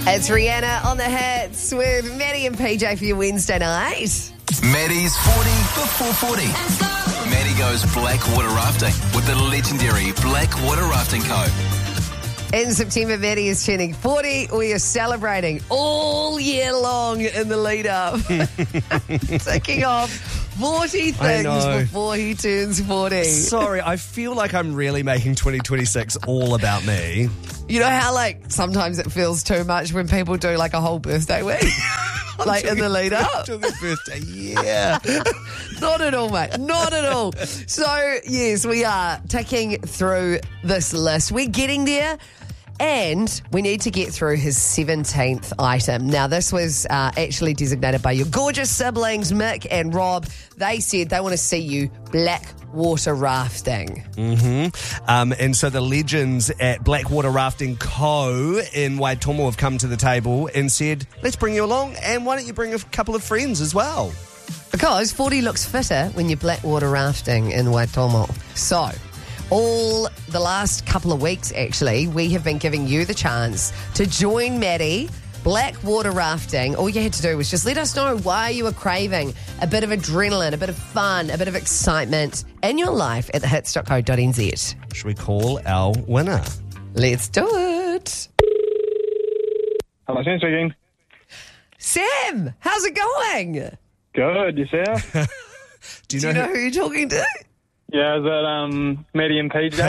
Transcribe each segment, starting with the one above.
It's Rihanna on the hits with Maddie and PJ for your Wednesday night. Maddie's 40 before 40. Maddie goes blackwater rafting with the legendary Blackwater Rafting Co. In September, Maddie is turning 40. We are celebrating all year long in the lead up. Ticking off 40 things before he turns 40. Sorry, I feel like I'm really making 2026 all about me. You know how, sometimes it feels too much when people do, a whole birthday week? In the lead up? To the birthday, yeah. Not at all, mate. Not at all. So, yes, we are ticking through this list. We're getting there. And we need to get through his 17th item. Now, this was actually designated by your gorgeous siblings, Mick and Rob. They said they want to see you blackwater rafting. Mm-hmm. And so the legends at Blackwater Rafting Co. in Waitomo have come to the table and said, let's bring you along, and why don't you bring a couple of friends as well? Because 40 looks fitter when you're blackwater rafting in Waitomo. So, all the last couple of weeks, actually, we have been giving you the chance to join Maddie blackwater rafting. All you had to do was just let us know why you were craving a bit of adrenaline, a bit of fun, a bit of excitement in your life at thehits.co.nz. Should we call our winner? Let's do it. Hello, Sam speaking. Sam, how's it going? Good, yourself? Do you know who you're talking to? Yeah, is it Maddie and PJ?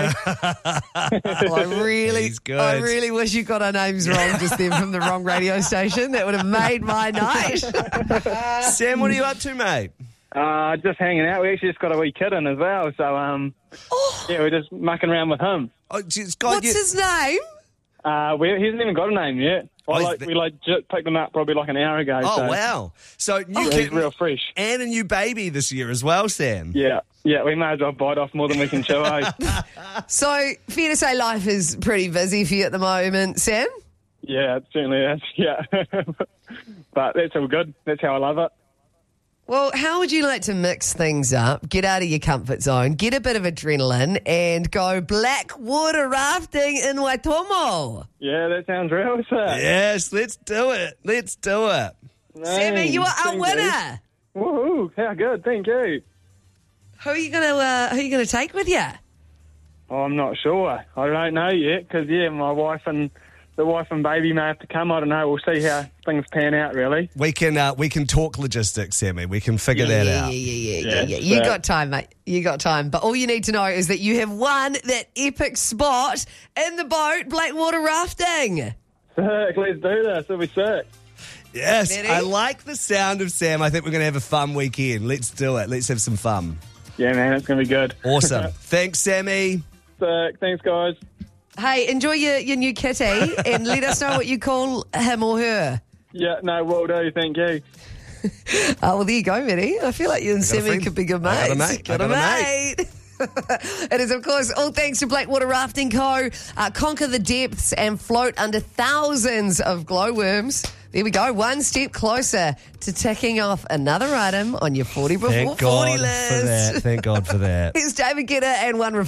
He's good. I really wish you got our names wrong just then from the wrong radio station. That would have made my night. Sam, what are you up to, mate? Just hanging out. We actually just got a wee kid in as well, so yeah, we're just mucking around with him. Oh, What's his name? He hasn't even got a name yet. We just picked him up probably an hour ago. Oh, so. wow. So He's real fresh. And a new baby this year as well, Sam. Yeah, we may as well bite off more than we can chew, eh? So, fair to say life is pretty busy for you at the moment, Sam? Yeah, it certainly is, yeah. But that's all good. That's how I love it. Well, how would you like to mix things up, get out of your comfort zone, get a bit of adrenaline, and go blackwater rafting in Waitomo? Yeah, that sounds real, sir. Yes, let's do it. Let's do it. Sammy, you are our winner. Woohoo! How good, thank you. Who are you gonna take with you? Oh, I'm not sure. I don't know yet because my wife and baby may have to come. I don't know. We'll see how things pan out. Really, we can talk logistics, Sammy. We can figure that out. Yeah. You got time, mate. You got time. But all you need to know is that you have won that epic spot in the boat, blackwater rafting. Sick. Let's do this. It'll be sick. Yes, Ready? I like the sound of Sam. I think we're going to have a fun weekend. Let's do it. Let's have some fun. Yeah, man, it's going to be good. Awesome. Thanks, Sammy. Sick. Thanks, guys. Hey, enjoy your new kitty and let us know what you call him or her. Yeah, no, will do. Thank you. Oh, well, there you go, Mitty. I feel like you and Sammy could be good mates. Got a mate. It is, of course, all thanks to Blackwater Rafting Co. Conquer the depths and float under thousands of glowworms. There we go, one step closer to ticking off another item on your 40 before 40 list. Thank God for that. Here's David Guetta and One